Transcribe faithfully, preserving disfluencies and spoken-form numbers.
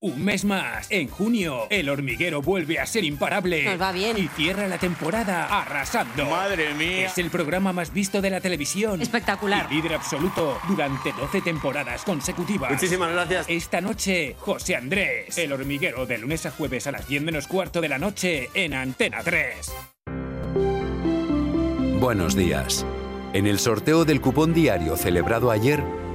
Un mes más. En junio, El Hormiguero vuelve a ser imparable. Nos va bien. Y cierra la temporada arrasando. ¡Madre mía! Es el programa más visto de la televisión. Espectacular. Y líder absoluto durante doce temporadas consecutivas. Muchísimas gracias. Esta noche, José Andrés. El Hormiguero, de lunes a jueves a las diez menos cuarto de la noche en Antena tres. Buenos días. En el sorteo del cupón diario celebrado ayer,